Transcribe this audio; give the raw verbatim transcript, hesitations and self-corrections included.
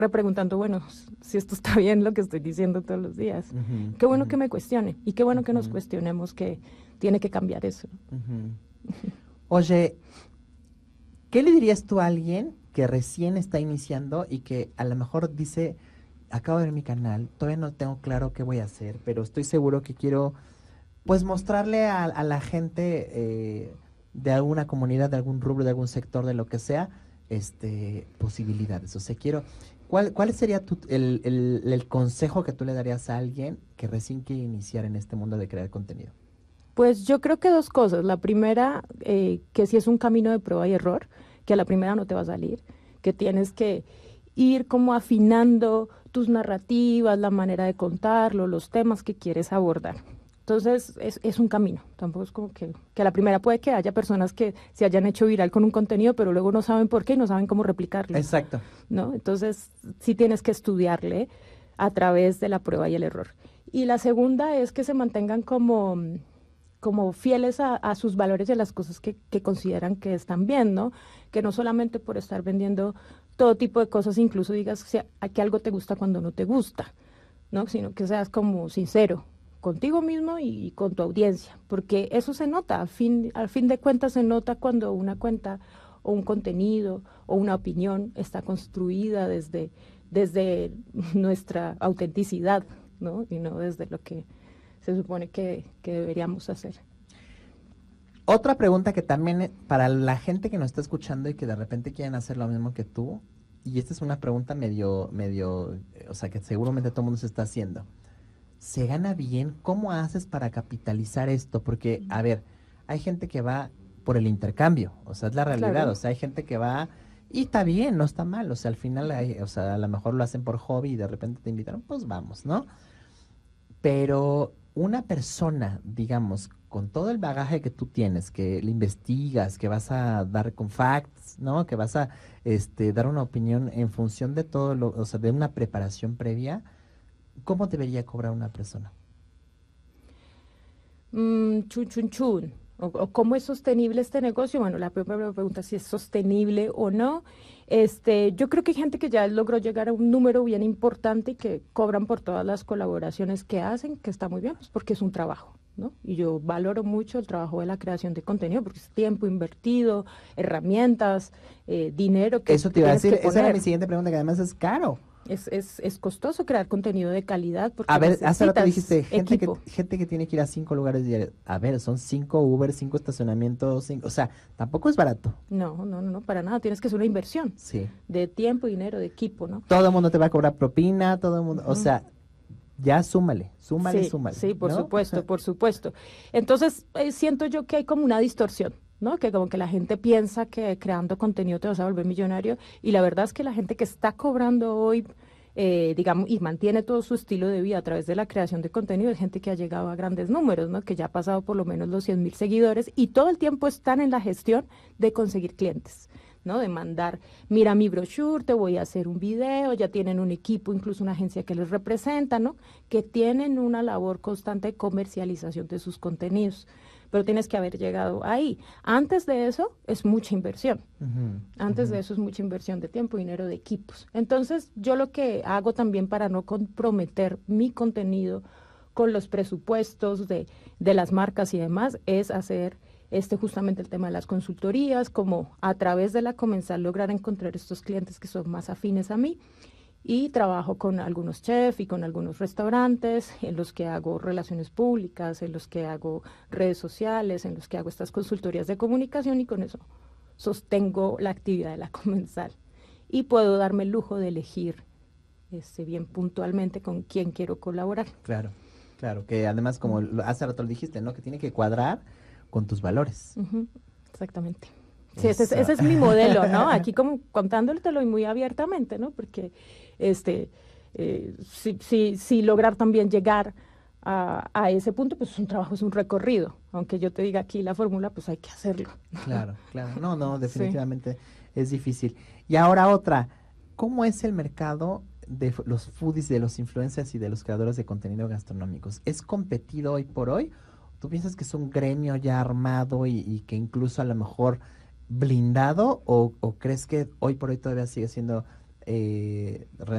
repreguntando, bueno, si esto está bien lo que estoy diciendo todos los días. Uh-huh, Qué bueno uh-huh. que me cuestionen y qué bueno Uh-huh. que nos cuestionemos que tiene que cambiar eso. Uh-huh. Oye, ¿qué le dirías tú a alguien que recién está iniciando y que a lo mejor dice, acabo de ver mi canal, todavía no tengo claro qué voy a hacer, pero estoy seguro que quiero, pues, mostrarle a, a la gente eh, de alguna comunidad, de algún rubro, de algún sector, de lo que sea, este, posibilidades? O sea, quiero, ¿cuál, cuál sería tu, el, el, el consejo que tú le darías a alguien que recién quiere iniciar en este mundo de crear contenido? Pues yo creo que dos cosas. La primera, eh, que si es un camino de prueba y error, que a la primera no te va a salir, que tienes que ir como afinando tus narrativas, la manera de contarlo, los temas que quieres abordar. Entonces es, es un camino, tampoco es como que, que a la primera puede que haya personas que se hayan hecho viral con un contenido, pero luego no saben por qué y no saben cómo replicarlo, Exacto. ¿no? Entonces sí tienes que estudiarle a través de la prueba y el error. Y la segunda es que se mantengan como como fieles a, a sus valores y a las cosas que, que consideran que están bien, ¿no? Que no solamente por estar vendiendo todo tipo de cosas, incluso digas que, que algo te gusta cuando no te gusta, ¿no? Sino que seas como sincero contigo mismo y, y con tu audiencia, porque eso se nota, al fin, al fin de cuentas se nota cuando una cuenta o un contenido o una opinión está construida desde, desde nuestra autenticidad, ¿no? Y no desde lo que se supone que, que deberíamos hacer. Otra pregunta que también para la gente que nos está escuchando y que de repente quieren hacer lo mismo que tú, y esta es una pregunta medio, medio, o sea, que seguramente todo el mundo se está haciendo. ¿Se gana bien? ¿Cómo haces para capitalizar esto? Porque, a ver, hay gente que va por el intercambio, o sea, es la realidad, Claro. o sea, hay gente que va y está bien, no está mal, o sea, al final, hay, o sea, a lo mejor lo hacen por hobby y de repente te invitaron, pues vamos, ¿no? Pero una persona, digamos, con todo el bagaje que tú tienes, que le investigas, que vas a dar con facts, ¿no? Que vas a este, dar una opinión en función de todo lo, o sea, de una preparación previa, ¿cómo debería cobrar una persona? Mm, chun, chun, chun. O, o cómo es sostenible este negocio. Bueno, la primera pregunta es si es sostenible o no. Este, yo creo que hay gente que ya logró llegar a un número bien importante y que cobran por todas las colaboraciones que hacen, que está muy bien, pues porque es un trabajo, ¿no? Y yo valoro mucho el trabajo de la creación de contenido, porque es tiempo invertido, herramientas, eh, dinero que, Eso te que iba a tienes decir, que esa era poner. mi siguiente pregunta, que además es caro. Es, es, es costoso crear contenido de calidad porque A ver, hace rato necesitas dijiste, gente que, equipo. gente que tiene que ir a cinco lugares diarios. A ver, son cinco Uber, cinco estacionamientos, cinco, o sea, tampoco es barato. No, no, no, no, para nada. Tienes que hacer una inversión Sí. de tiempo, dinero, de equipo, ¿no? Todo el mundo te va a cobrar propina, todo el mundo, o Ujú. sea, ya súmale, súmale, Sí, súmale, sí, por ¿no? supuesto, por supuesto. Entonces, eh, siento yo que hay como una distorsión, ¿no? Que como que la gente piensa que creando contenido te vas a volver millonario y la verdad es que la gente que está cobrando hoy, eh, digamos, y mantiene todo su estilo de vida a través de la creación de contenido es gente que ha llegado a grandes números, ¿no? Que ya ha pasado por lo menos los cien mil seguidores y todo el tiempo están en la gestión de conseguir clientes. ¿No? De mandar, mira mi brochure, te voy a hacer un video, ya tienen un equipo, incluso una agencia que les representa, ¿no? Que tienen una labor constante de comercialización de sus contenidos, pero tienes que haber llegado ahí. Antes de eso es mucha inversión. Ujú, Antes ujú. de eso es mucha inversión de tiempo, dinero, de equipos. Entonces, yo lo que hago también para no comprometer mi contenido con los presupuestos de, de las marcas y demás es hacer este justamente el tema de las consultorías, como a través de la comenzar lograr encontrar estos clientes que son más afines a mí y trabajo con algunos chefs y con algunos restaurantes en los que hago relaciones públicas, en los que hago redes sociales, en los que hago estas consultorías de comunicación y con eso sostengo la actividad de la comensal y puedo darme el lujo de elegir este, bien puntualmente con quién quiero colaborar. Claro, claro, que además como lo- hace rato lo dijiste, ¿no? Que tiene que cuadrar con tus valores. Ujú, exactamente. Sí, ese es, Eso. ese es mi modelo, ¿no? Aquí como contándotelo y muy abiertamente, ¿no? Porque este, eh, si, si, si lograr también llegar a, a ese punto, pues es un trabajo, es un recorrido. Aunque yo te diga aquí la fórmula, pues hay que hacerlo. Claro, claro. No, no, Sí. definitivamente es difícil. Y ahora otra, ¿cómo es el mercado de f- los foodies, de los influencers y de los creadores de contenido gastronómicos? ¿Es competido hoy por hoy? ¿Tú piensas que es un gremio ya armado y, y que incluso a lo mejor blindado? ¿O, o crees que hoy por hoy todavía sigue siendo eh,